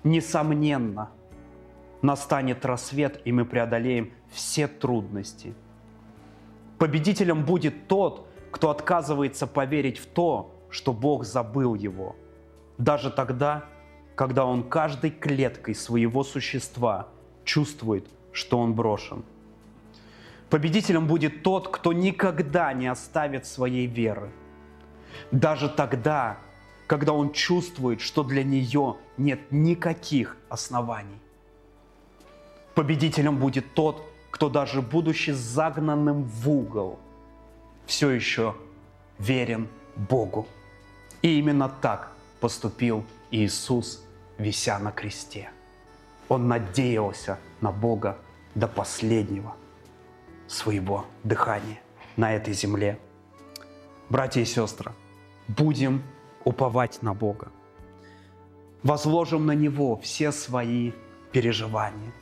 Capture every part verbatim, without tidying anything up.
Несомненно, настанет рассвет, и мы преодолеем все трудности. Победителем будет тот, кто отказывается поверить в то, что Бог забыл его, даже тогда, когда он каждой клеткой своего существа чувствует, что он брошен. Победителем будет тот, кто никогда не оставит своей веры, даже тогда, когда он чувствует, что для нее нет никаких оснований. Победителем будет тот, кто даже будучи загнанным в угол, все еще верен Богу. И именно так поступил Иисус, вися на кресте. Он надеялся на Бога до последнего своего дыхания на этой земле. Братья и сестры, будем уповать на Бога. Возложим на Него все свои переживания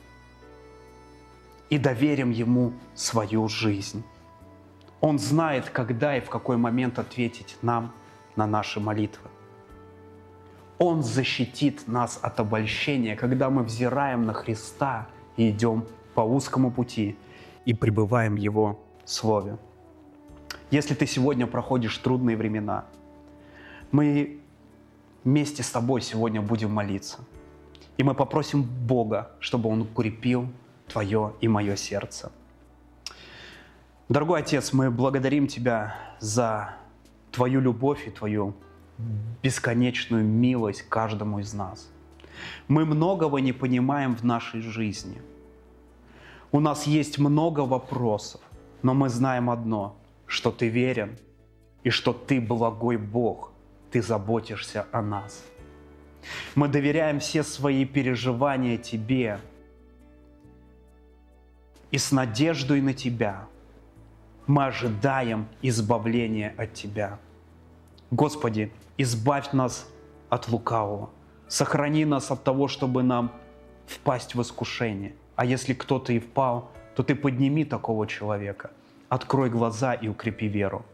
и доверим Ему свою жизнь. Он знает, когда и в какой момент ответить нам на наши молитвы. Он защитит нас от обольщения, когда мы взираем на Христа и идем по узкому пути и пребываем в Его Слове. Если ты сегодня проходишь трудные времена, мы вместе с тобой сегодня будем молиться. И мы попросим Бога, чтобы Он укрепил твое и мое сердце. Дорогой Отец, мы благодарим Тебя за Твою любовь и Твою бесконечную милость каждому из нас. Мы многого не понимаем в нашей жизни. У нас есть много вопросов, но мы знаем одно, что Ты верен и что Ты благой Бог, Ты заботишься о нас. Мы доверяем все свои переживания Тебе и с надеждой на Тебя мы ожидаем избавления от Тебя. Господи, избавь нас от лукавого, сохрани нас от того, чтобы нам впасть в искушение. А если кто-то и впал, то Ты подними такого человека, открой глаза и укрепи веру.